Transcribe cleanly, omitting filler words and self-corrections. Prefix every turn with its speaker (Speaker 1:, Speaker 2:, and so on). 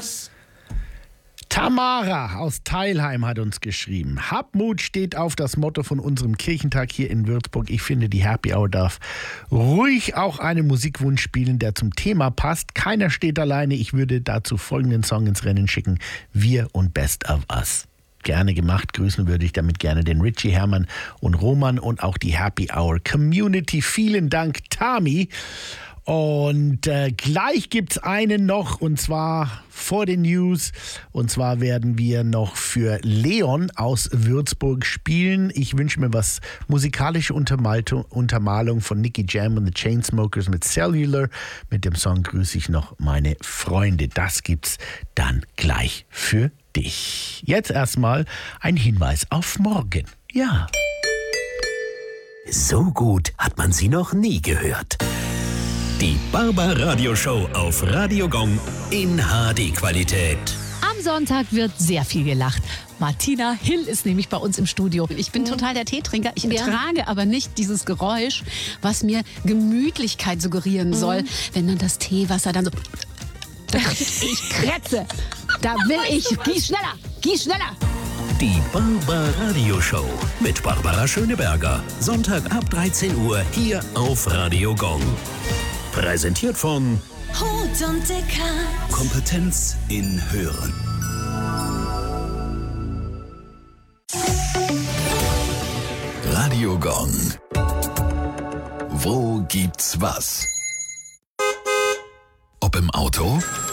Speaker 1: was?
Speaker 2: Tamara aus Teilheim hat uns geschrieben. Hab Mut steht auf das Motto von unserem Kirchentag hier in Würzburg. Ich finde, die Happy Hour darf ruhig auch einen Musikwunsch spielen, der zum Thema passt. Keiner steht alleine. Ich würde dazu folgenden Song ins Rennen schicken. Wir und Best of Us. Gerne gemacht. Grüßen würde ich damit gerne den Richie, Hermann und Roman und auch die Happy Hour Community. Vielen Dank, Tami. Und gleich gibt's einen noch, und zwar vor den News. Und zwar werden wir noch für Leon aus Würzburg spielen. Ich wünsche mir was musikalische Untermalung von Nicky Jam und the Chainsmokers mit Cellular. Mit dem Song grüße ich noch meine Freunde. Das gibt's dann gleich für dich. Jetzt erstmal ein Hinweis auf morgen. Ja.
Speaker 3: So gut hat man sie noch nie gehört. Die Barbaradio-Show auf Radio Gong in HD-Qualität.
Speaker 4: Am Sonntag wird sehr viel gelacht. Martina Hill ist nämlich bei uns im Studio. Ich bin total der Teetrinker. Ich ertrage aber nicht dieses Geräusch, was mir Gemütlichkeit suggerieren soll, wenn dann das Teewasser dann so... Ich krätze. Da will ich... Gieß schneller! Gieß schneller!
Speaker 3: Die Barbaradio-Show mit Barbara Schöneberger. Sonntag ab 13 Uhr hier auf Radio Gong. Präsentiert von
Speaker 5: Hut und Deckard.
Speaker 3: Kompetenz in Hören. Radio Gong. Wo gibt's was? Ob im Auto